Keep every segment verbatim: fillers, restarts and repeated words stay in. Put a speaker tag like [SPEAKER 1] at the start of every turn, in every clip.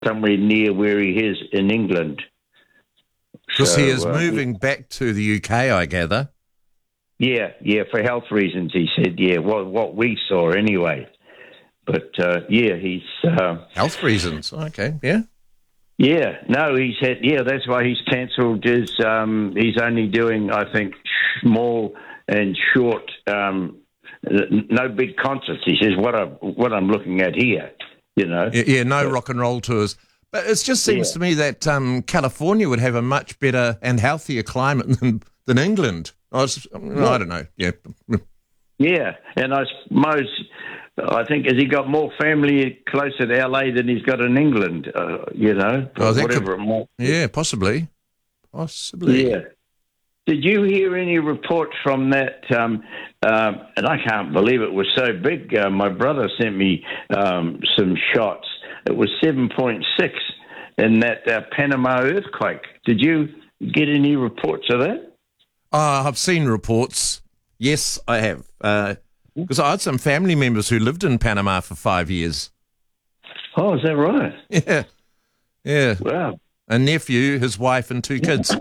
[SPEAKER 1] somewhere near where he is in England.
[SPEAKER 2] Because
[SPEAKER 1] So,
[SPEAKER 2] he is
[SPEAKER 1] uh,
[SPEAKER 2] moving back to the U K, I gather.
[SPEAKER 1] Yeah, yeah, for health reasons, he said. Yeah, what what we saw anyway. But uh, yeah, he's uh,
[SPEAKER 2] Health reasons. Okay, yeah.
[SPEAKER 1] yeah. No, he said yeah. That's why he's cancelled his. Um, he's only doing, I think, small and short. Um, no big concerts. He says what I what I'm looking at here. You know.
[SPEAKER 2] Yeah, yeah no
[SPEAKER 1] but,
[SPEAKER 2] rock and roll tours. But it just seems
[SPEAKER 1] yeah.
[SPEAKER 2] to me that um, California would have a much better and healthier climate than, than England. I, was, I don't know. Yeah.
[SPEAKER 1] Yeah, and I suppose, I think, has he got more family closer to L A than he's got in England, uh, you know,
[SPEAKER 2] Oh, that
[SPEAKER 1] whatever
[SPEAKER 2] could-
[SPEAKER 1] it might be.
[SPEAKER 2] Yeah, possibly. Possibly.
[SPEAKER 1] Yeah. Did you hear any reports from that? Um, uh, and I can't believe it was so big. Uh, my brother sent me um, some shots. It was seven point six in that uh, Panama earthquake. Did you get any reports of that?
[SPEAKER 2] Uh, I've seen reports. Yes, I have. Because I had some family members who lived in Panama for five years.
[SPEAKER 1] Oh, is that right?
[SPEAKER 2] Yeah. Yeah.
[SPEAKER 1] Wow.
[SPEAKER 2] A nephew, his wife, and two kids.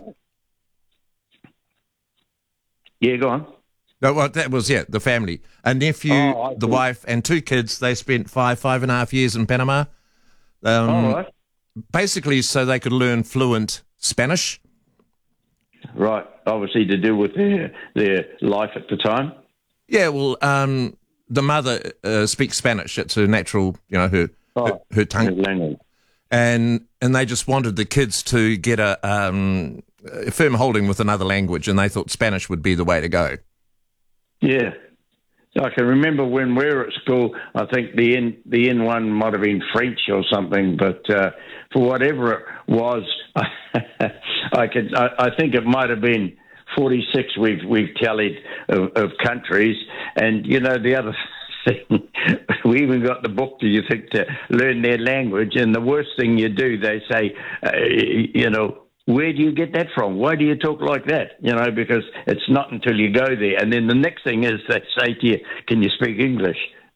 [SPEAKER 1] Yeah, go on.
[SPEAKER 2] No, well, that was, yeah, the family. A nephew,
[SPEAKER 1] Oh, I
[SPEAKER 2] the
[SPEAKER 1] see.
[SPEAKER 2] wife, and two kids. They spent five, five and a half years in Panama. Um,
[SPEAKER 1] All right.
[SPEAKER 2] Basically, so they could learn fluent Spanish.
[SPEAKER 1] Right, obviously to do with their their life at the time.
[SPEAKER 2] Yeah, well, um, the mother uh, speaks Spanish. It's her natural, you know, her her,
[SPEAKER 1] Oh,
[SPEAKER 2] her tongue.
[SPEAKER 1] language.
[SPEAKER 2] And and they just wanted the kids to get a, um, a firm holding with another language, and they thought Spanish would be the way to go.
[SPEAKER 1] Yeah, I can remember when we were at school. I think the N the N one might have been French or something, but uh, for whatever it was, I could I, I think it might have been forty-six. We've we've tallied of, of countries, and you know the other thing, we even got the book. Do you think to learn their language? And the worst thing you do, they say, uh, you know. Where do you get that from? Why do you talk like that? You know, because it's not until you go there. And then the next thing is they say to you, can you speak English?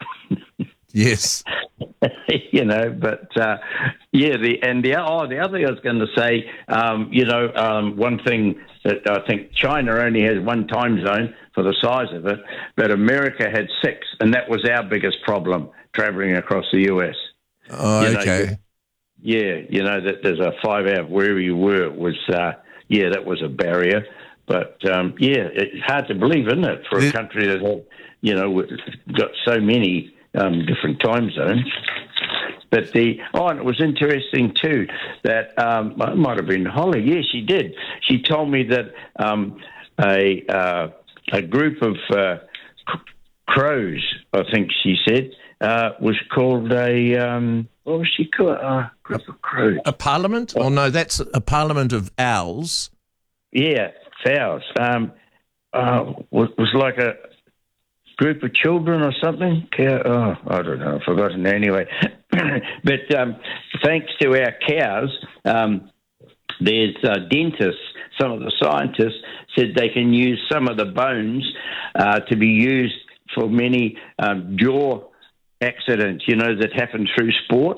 [SPEAKER 2] Yes.
[SPEAKER 1] You know, but uh, yeah, the and the oh, the other thing I was going to say, um, you know, um, one thing that I think China only has one time zone for the size of it, but America had six, and that was our biggest problem traveling across the U S.
[SPEAKER 2] Oh,
[SPEAKER 1] You know,
[SPEAKER 2] okay.
[SPEAKER 1] Yeah, you know, that there's a five hour wherever you were. It was, uh, yeah, that was a barrier. But, um, yeah, it's hard to believe, isn't it, for a
[SPEAKER 2] The-
[SPEAKER 1] country that had, you know, got so many um, different time zones. But the, oh, and it was interesting, too, that um, it might have been Holly. Yeah, she did. She told me that um, a, uh, a group of uh, c- crows, I think she said, uh, was called a... Um, what was she called? Uh, group of crows.
[SPEAKER 2] A parliament? Oh, no, that's a parliament of owls.
[SPEAKER 1] Yeah, fowls. Um, uh, was, was like a group of children or something. Cow, oh, I don't know. I've forgotten anyway. But um, thanks to our cows, um, there's uh, dentists. Some of the scientists said they can use some of the bones uh, to be used for many um, jaw accidents, you know, that happen through sport.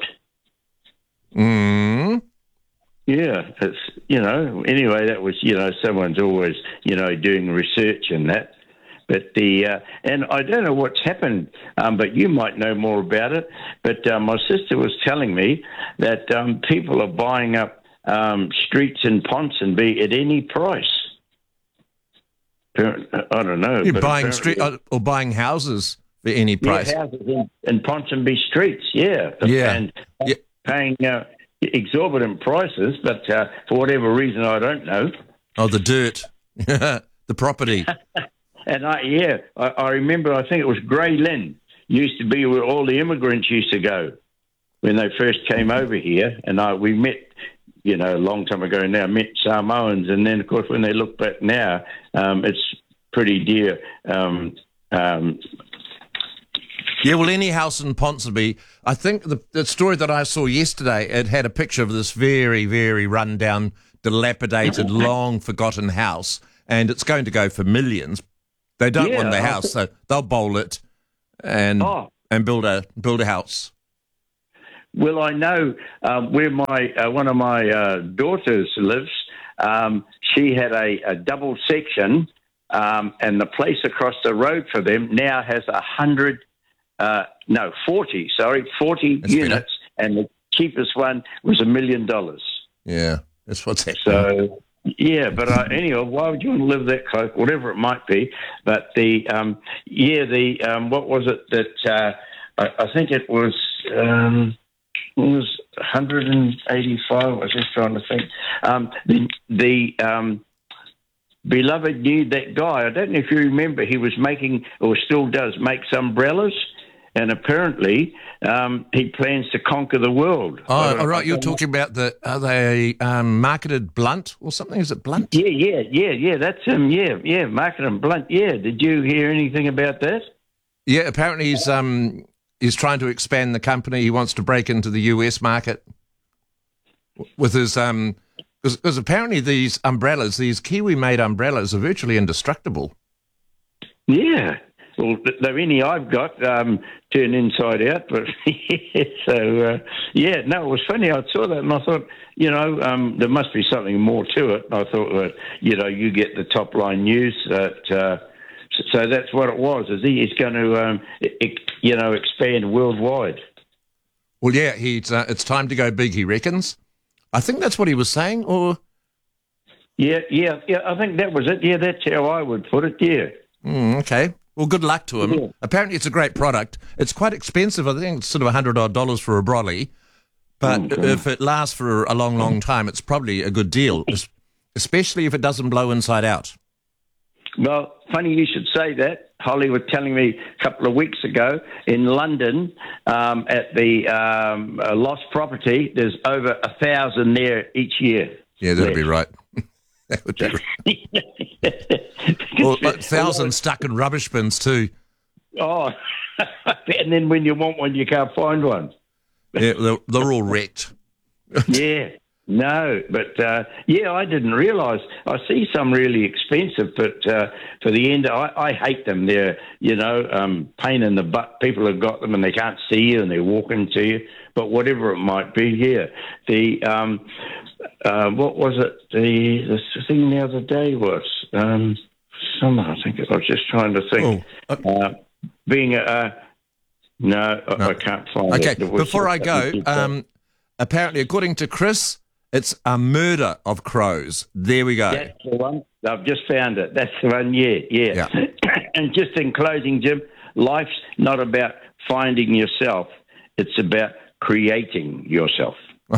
[SPEAKER 2] Mm.
[SPEAKER 1] Yeah, it's, you know, anyway, that was, you know, someone's always, you know, doing research in that. But the, uh, and I don't know what's happened, um, but you might know more about it. But uh, my sister was telling me that um, people are buying up um, streets in Ponsonby at any price. I don't know.
[SPEAKER 2] You're
[SPEAKER 1] but
[SPEAKER 2] buying
[SPEAKER 1] apparently-
[SPEAKER 2] street uh, or buying houses for any price.
[SPEAKER 1] Yeah, houses in, in Ponsonby streets, yeah.
[SPEAKER 2] Yeah.
[SPEAKER 1] And
[SPEAKER 2] Yeah.
[SPEAKER 1] paying uh, exorbitant prices, but uh, for whatever reason, I don't know.
[SPEAKER 2] Oh, the dirt, the property.
[SPEAKER 1] And I, yeah, I, I remember, I think it was Grey Lynn used to be where all the immigrants used to go when they first came over here. And I, we met, you know, a long time ago now, met Samoans. And then, of course, when they look back now, um, it's pretty dear. Um, um,
[SPEAKER 2] Yeah, well, any house in Ponsonby, I think the, the story that I saw yesterday, it had a picture of this very, very run-down, dilapidated, long-forgotten house, and it's going to go for millions. They don't
[SPEAKER 1] Yeah,
[SPEAKER 2] want the
[SPEAKER 1] I
[SPEAKER 2] house, so they'll bowl it and
[SPEAKER 1] Oh.
[SPEAKER 2] and build a build a house.
[SPEAKER 1] Well, I know um, where my uh, one of my uh, daughters lives. Um, she had a, a double section, um, and the place across the road for them now has a hundred, uh, no, forty. Sorry, forty That's units, better. And the cheapest one was a million dollars.
[SPEAKER 2] Yeah, that's what's happening.
[SPEAKER 1] So, yeah, but uh, anyway, why would you want to live that close? Whatever it might be, but the um, yeah, the um, what was it that uh, I, I think it was. Um, It was one hundred eighty-five. I was just trying to think. Um, the the um, beloved knew that guy. I don't know if you remember. He was making, or still does, makes umbrellas, and apparently um, he plans to conquer the world.
[SPEAKER 2] Oh, all right. You're talking about the are they um, marketed Blunt or something? Is it Blunt?
[SPEAKER 1] Yeah, yeah, yeah, yeah. That's him. Yeah, yeah. Marketed Blunt. Yeah. Did you hear anything about that?
[SPEAKER 2] Yeah. Apparently he's um. He's trying to expand the company. He wants to break into the U S market with his um, because apparently these umbrellas, these Kiwi-made umbrellas, are virtually indestructible.
[SPEAKER 1] Yeah, well, they're any I've got um, turned inside out, but yeah, so uh, yeah, no, it was funny. I saw that and I thought, you know, um, there must be something more to it. And I thought that, you know, you get the top line news that. Uh, So that's what it was. Is he is going to, um, it, you know, expand worldwide?
[SPEAKER 2] Well, yeah, he's. Uh, it's time to go big. He reckons. I think that's what he was saying. Or
[SPEAKER 1] yeah, yeah, yeah. I think that was it. Yeah, that's how I would put it. Yeah.
[SPEAKER 2] Mm, okay. Well, good luck to him. Yeah. Apparently, it's a great product. It's quite expensive. I think it's sort of a hundred odd dollars for a brolly. But oh, if it lasts for a long, long time, it's probably a good deal, especially if it doesn't blow inside out.
[SPEAKER 1] Well, funny you should say that. Holly was telling me a couple of weeks ago in London um, at the um, uh, Lost Property, there's over a thousand there each year.
[SPEAKER 2] Yeah, that'd left. be right. That would be right. Well, a thousand stuck in rubbish bins too.
[SPEAKER 1] Oh, and then when you want one, you can't find one.
[SPEAKER 2] Yeah, they're, they're all wrecked.
[SPEAKER 1] Yeah. No, but uh, yeah, I didn't realise. I see some really expensive, but uh, for the end, I, I hate them. They're, you know, um, pain in the butt. People have got them and they can't see you and they're walking to you. But whatever it might be, yeah. The um, uh, what was it? The the thing the other day was um, some. I think I was just trying to think. Oh, okay. uh, being a uh, no, no, I can't find
[SPEAKER 2] okay.
[SPEAKER 1] it.
[SPEAKER 2] Okay, before I go, um, apparently, according to Chris. It's a murder of crows. There we go.
[SPEAKER 1] That's the one. I've just found it. That's the one, yeah, yeah. yeah. And just in closing, Jim, life's not about finding yourself. It's about creating yourself.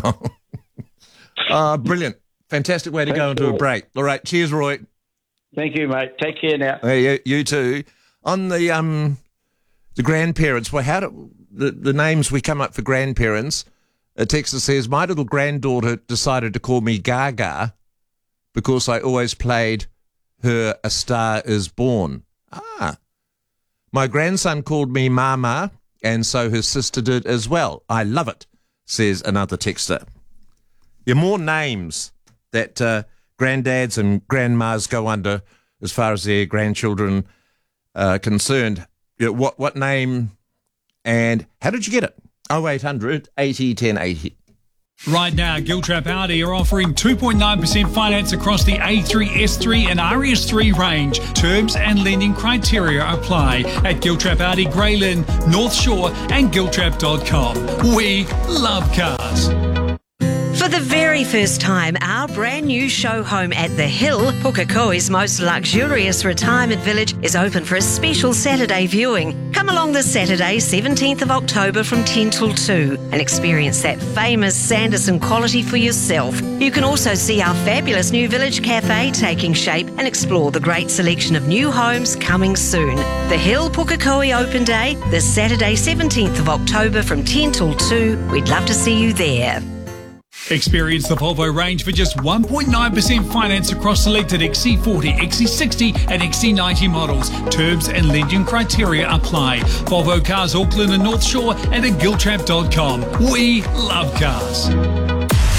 [SPEAKER 2] uh, brilliant. Fantastic way to Thanks go into a break. All right. Cheers, Roy.
[SPEAKER 1] Thank you, mate. Take care now.
[SPEAKER 2] Hey, you, you too. On the um, the grandparents, well, how do the, the names we come up for grandparents? A texter says, my little granddaughter decided to call me Gaga because I always played her A Star Is Born. Ah. My grandson called me Mama, and so his sister did as well. I love it, says another texter. Yeah, more names that uh, granddads and grandmas go under as far as their grandchildren are concerned. You know, what, what name and how did you get it? oh eight hundred eighty ten eighty.
[SPEAKER 3] Right now, Giltrap Audi are offering two point nine percent finance across the A three, S three and R S three range. Terms and lending criteria apply at Giltrap Audi, Greyland, North Shore and giltrap dot com. We love cars.
[SPEAKER 4] For the very first time, our brand new show home at The Hill, Pukekohe's most luxurious retirement village, is open for a special Saturday viewing. Come along this Saturday, seventeenth of October from ten till two and experience that famous Sanderson quality for yourself. You can also see our fabulous new village cafe taking shape and explore the great selection of new homes coming soon. The Hill Pukekohe Open Day, this Saturday, seventeenth of October from ten till two. We'd love to see you there.
[SPEAKER 3] Experience the Volvo range for just one point nine percent finance across selected X C forty, X C sixty and X C ninety models. Terms and lending criteria apply. Volvo Cars Auckland and North Shore and at giltrap dot com. We love cars.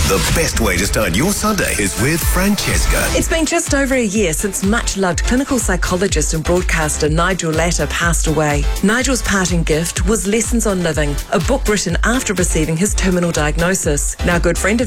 [SPEAKER 5] The best way to start your Sunday is with Francesca.
[SPEAKER 6] It's been just over a year since much-loved clinical psychologist and broadcaster Nigel Latta passed away. Nigel's parting gift was Lessons on Living, a book written after receiving his terminal diagnosis. Now, good friend of